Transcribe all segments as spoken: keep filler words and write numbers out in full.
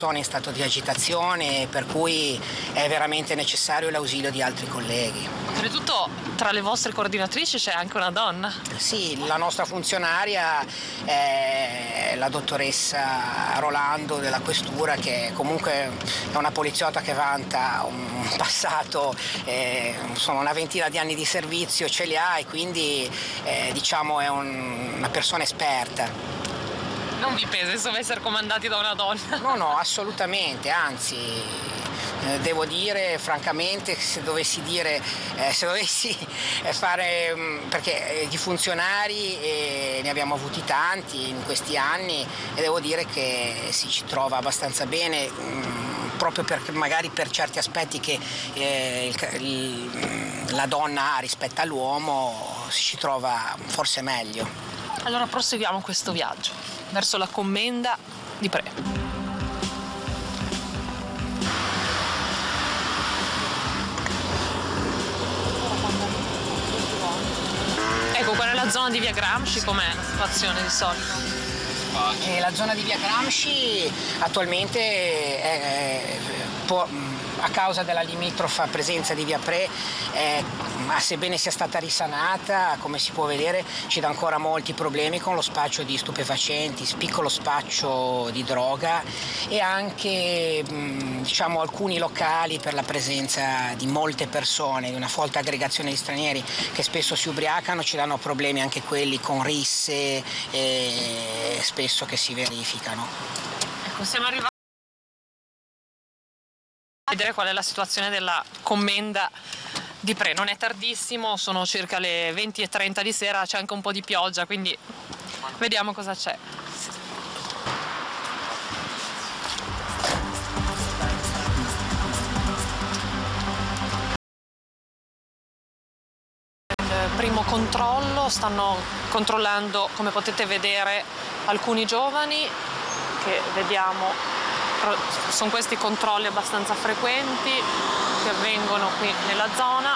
Sono in stato di agitazione, per cui è veramente necessario l'ausilio di altri colleghi. Oltretutto tra le vostre coordinatrici c'è anche una donna. Sì, la nostra funzionaria è la dottoressa Rolando della Questura, che comunque è una poliziotta che vanta un passato, eh, sono una ventina di anni di servizio, ce li ha, e quindi eh, diciamo è un, una persona esperta. Non vi pesa insomma essere comandati da una donna? No, no, assolutamente, anzi, eh, devo dire francamente, se dovessi dire, eh, se dovessi fare, mh, perché di funzionari eh, ne abbiamo avuti tanti in questi anni, e devo dire che si ci trova abbastanza bene, mh, proprio perché magari per certi aspetti che eh, il, il, la donna ha rispetto all'uomo si ci trova forse meglio. Allora proseguiamo questo viaggio verso la commenda di Pre. Ecco, qual è la zona di via Gramsci? Com'è la situazione di solito? Eh, la zona di via Gramsci attualmente è, è, può, a causa della limitrofa presenza di via Pre, è, ma sebbene sia stata risanata, come si può vedere, ci dà ancora molti problemi con lo spaccio di stupefacenti, piccolo spaccio di droga, e anche diciamo alcuni locali per la presenza di molte persone, di una folta aggregazione di stranieri che spesso si ubriacano, ci danno problemi anche quelli con risse e spesso che si verificano. Ecco, siamo arrivati a vedere qual è la situazione della commenda di Pre. Non è tardissimo, sono circa le venti e trenta di sera, c'è anche un po' di pioggia, quindi vediamo cosa c'è. Il primo controllo, stanno controllando, come potete vedere, alcuni giovani che vediamo, sono questi controlli abbastanza frequenti che avvengono qui nella zona.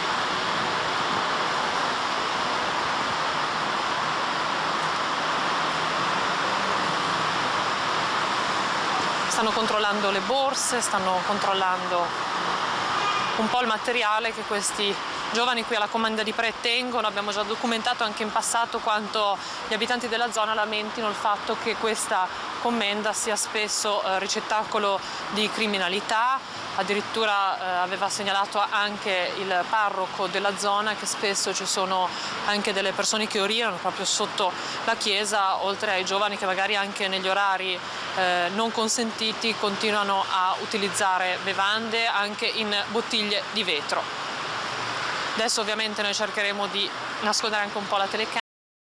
Stanno controllando le borse, stanno controllando un po' il materiale che questi giovani qui alla commenda di Pre tengono. Abbiamo già documentato anche in passato quanto gli abitanti della zona lamentino il fatto che questa commenda sia spesso eh, ricettacolo di criminalità. Addirittura eh, aveva segnalato anche il parroco della zona che spesso ci sono anche delle persone che urinano proprio sotto la chiesa, oltre ai giovani che magari anche negli orari eh, non consentiti continuano a utilizzare bevande anche in bottiglie di vetro. Adesso ovviamente noi cercheremo di nascondere anche un po' la telecamera.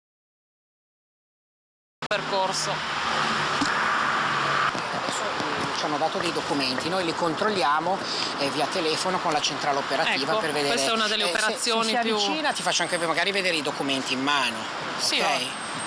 Percorso. Adesso ci hanno dato dei documenti, noi li controlliamo eh, via telefono con la centrale operativa, ecco, per vedere. Questa è una delle eh, operazioni se, se più. Si avvicina, ti faccio anche magari vedere i documenti in mano. Sì, ok?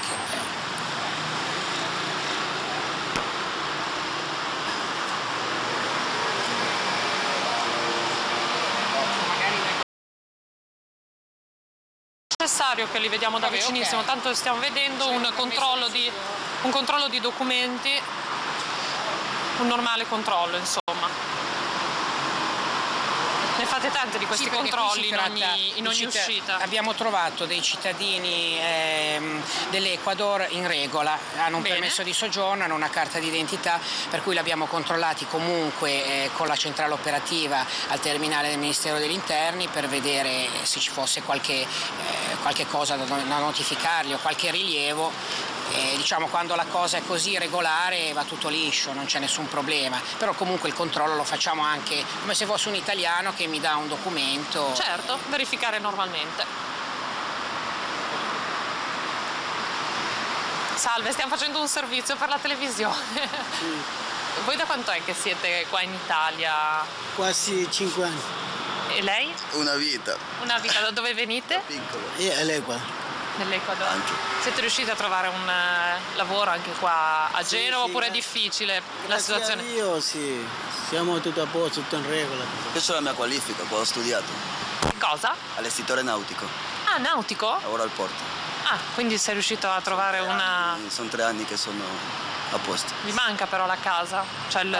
Necessario che li vediamo da Vabbè, vicinissimo, okay. Tanto stiamo vedendo un controllo di un controllo di documenti, un normale controllo, insomma. Ne fate tanti di questi sì, controlli in ogni, in ogni citt- uscita. Abbiamo trovato dei cittadini ehm, dell'Ecuador in regola, hanno un Bene. permesso di soggiorno, hanno una carta d'identità, per cui li abbiamo controllati comunque eh, con la centrale operativa al terminale del Ministero degli Interni per vedere se ci fosse qualche, eh, qualche cosa da, da notificargli o qualche rilievo. E, diciamo, quando la cosa è così regolare va tutto liscio, non c'è nessun problema, però comunque il controllo lo facciamo anche come se fosse un italiano che mi dà un documento. Certo, verificare normalmente. Salve, stiamo facendo un servizio per la televisione. Sì. Voi da quanto è che siete qua in Italia? Quasi cinque anni. E lei? Una vita. Una vita, da dove venite? Piccolo. Io e l'Ecuador. Nell'Ecuador. Anche. Siete riusciti a trovare un uh, lavoro anche qua a Sì, Genova sì, oppure è eh. difficile la Grazie situazione? a Dio, sì. Siamo tutto a posto, tutto in regola. Questa è la mia qualifica, qua ho studiato. Che cosa? Allestitore nautico. Ah, nautico? Lavoro al porto. Ah, quindi sei riuscito a trovare una... Sono tre anni che sono a posto. Vi manca però la casa? Cioè il...